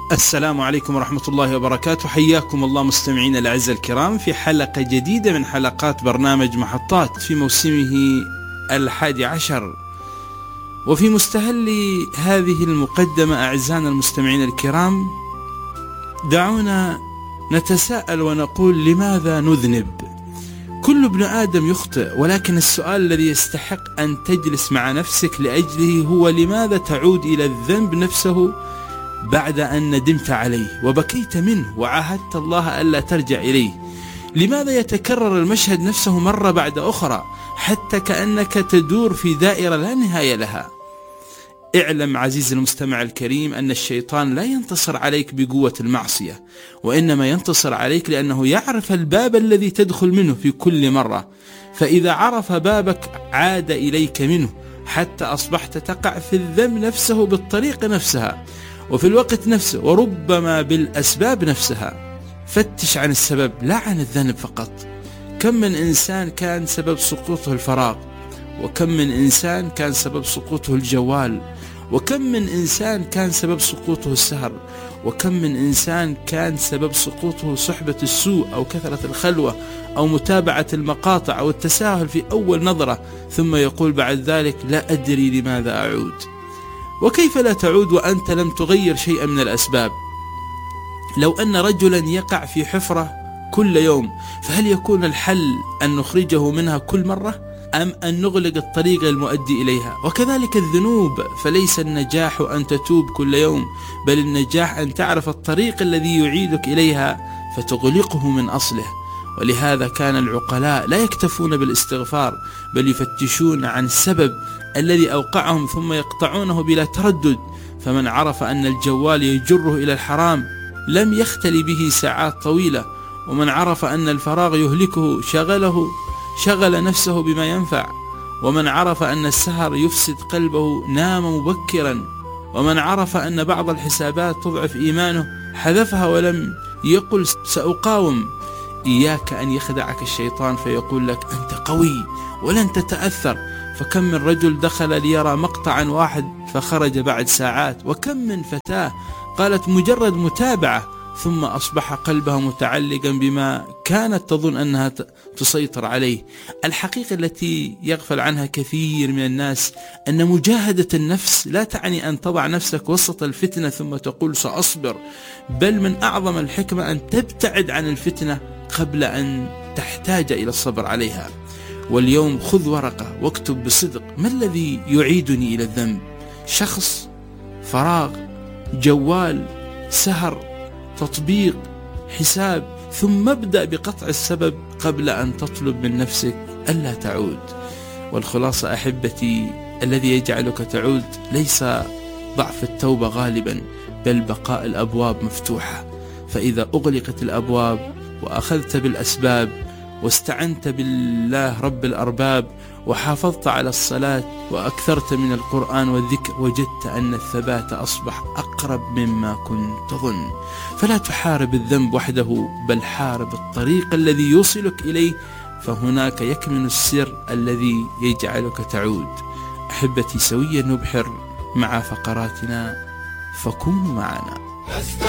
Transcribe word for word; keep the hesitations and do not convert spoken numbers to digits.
السلام عليكم ورحمة الله وبركاته. حياكم الله مستمعين الأعزاء الكرام في حلقة جديدة من حلقات برنامج محطات في موسمه الحادي عشر. وفي مستهل هذه المقدمة أعزائنا المستمعين الكرام، دعونا نتساءل ونقول: لماذا نذنب؟ كل ابن آدم يخطئ، ولكن السؤال الذي يستحق أن تجلس مع نفسك لأجله هو: لماذا تعود إلى الذنب نفسه بعد أن ندمت عليه وبكيت منه وعاهدت الله ألا ترجع إليه؟ لماذا يتكرر المشهد نفسه مرة بعد أخرى حتى كأنك تدور في دائرة لا نهاية لها؟ اعلم عزيزي المستمع الكريم أن الشيطان لا ينتصر عليك بقوة المعصية، وإنما ينتصر عليك لأنه يعرف الباب الذي تدخل منه في كل مرة، فإذا عرف بابك عاد إليك منه حتى أصبحت تقع في الذنب نفسه بالطريقة نفسها وفي الوقت نفسه وربما بالأسباب نفسها. فتش عن السبب لا عن الذنب فقط. كم من إنسان كان سبب سقوطه الفراغ، وكم من إنسان كان سبب سقوطه الجوال، وكم من إنسان كان سبب سقوطه السهر، وكم من إنسان كان سبب سقوطه صحبة السوء أو كثرة الخلوة أو متابعة المقاطع أو التساهل في أول نظرة، ثم يقول بعد ذلك: لا أدري لماذا أعود. وكيف لا تعود وأنت لم تغير شيئا من الأسباب؟ لو أن رجلا يقع في حفرة كل يوم، فهل يكون الحل أن نخرجه منها كل مرة، أم أن نغلق الطريق المؤدي إليها؟ وكذلك الذنوب، فليس النجاح أن تتوب كل يوم، بل النجاح أن تعرف الطريق الذي يعيدك إليها فتغلقه من أصله. ولهذا كان العقلاء لا يكتفون بالاستغفار، بل يفتشون عن السبب الذي أوقعهم ثم يقطعونه بلا تردد. فمن عرف أن الجوال يجره إلى الحرام لم يختل به ساعات طويلة، ومن عرف أن الفراغ يهلكه شغله شغل نفسه بما ينفع، ومن عرف أن السهر يفسد قلبه نام مبكرا، ومن عرف أن بعض الحسابات تضعف إيمانه حذفها ولم يقل سأقاوم. إياك أن يخدعك الشيطان فيقول لك: أنت قوي ولن تتأثر. فكم من رجل دخل ليرى مقطعا واحد فخرج بعد ساعات، وكم من فتاة قالت مجرد متابعة ثم أصبح قلبها متعلقا بما كانت تظن أنها تسيطر عليه. الحقيقة التي يغفل عنها كثير من الناس أن مجاهدة النفس لا تعني أن تضع نفسك وسط الفتنة ثم تقول سأصبر، بل من أعظم الحكمة أن تبتعد عن الفتنة قبل أن تحتاج إلى الصبر عليها. واليوم خذ ورقة واكتب بصدق: ما الذي يعيدني إلى الذنب؟ شخص، فراغ، جوال، سهر، تطبيق، حساب. ثم ابدأ بقطع السبب قبل أن تطلب من نفسك ألا تعود. والخلاصة أحبتي، الذي يجعلك تعود ليس ضعف التوبة غالبا، بل بقاء الأبواب مفتوحة. فإذا أغلقت الأبواب وأخذت بالأسباب واستعنت بالله رب الأرباب وحافظت على الصلاة وأكثرت من القرآن والذكر، وجدت أن الثبات أصبح أقرب مما كنت تظن. فلا تحارب الذنب وحده، بل حارب الطريق الذي يوصلك إليه، فهناك يكمن السر الذي يجعلك تعود. أحبتي، سويا نبحر مع فقراتنا، فكونوا معنا.